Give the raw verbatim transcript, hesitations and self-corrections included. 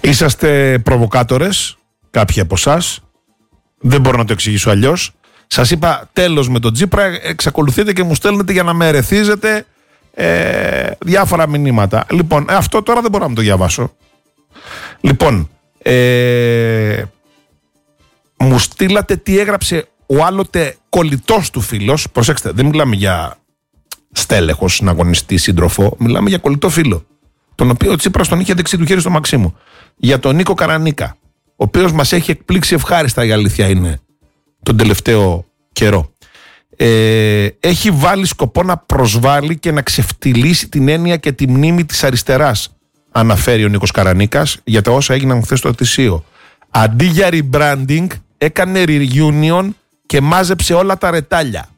Είσαστε προβοκάτορες, κάποιοι από εσάς. Δεν μπορώ να το εξηγήσω αλλιώς. Σας είπα τέλος με τον Τσίπρα, εξακολουθείτε και μου στέλνετε για να με ερεθίζετε ε, διάφορα μηνύματα. Λοιπόν, αυτό τώρα δεν μπορώ να το διαβάσω. Λοιπόν, ε, μου στείλατε τι έγραψε ο άλλοτε κολλητός του φίλος. Προσέξτε, δεν μιλάμε για στέλεχος, συναγωνιστή, σύντροφο. Μιλάμε για κολλητό φίλο, τον οποίο ο Τσίπρας τον είχε δεξί του χέρι στο Μαξίμου. Για τον Νίκο Καρανίκα, ο οποίος μας έχει εκπλήξει ευχάριστα, η αλήθεια είναι, τον τελευταίο καιρό. Ε, έχει βάλει σκοπό να προσβάλλει και να ξεφτυλίσει την έννοια και τη μνήμη της αριστεράς, αναφέρει ο Νίκος Καρανίκας για τα όσα έγιναν χθες στο Αττισείο. Αντί για rebranding, έκανε reunion και μάζεψε όλα τα ρετάλια.